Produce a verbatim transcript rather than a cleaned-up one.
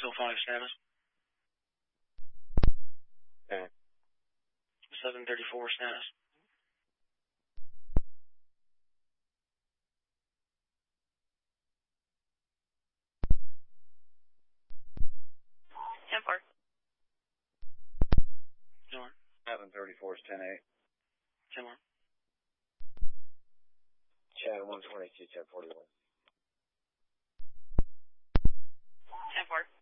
oh five status. Okay. seven thirty-four status. ten four. ten one. seven thirty-four is ten eight. ten one. Chad one twenty-two, ten forty-one. ten four.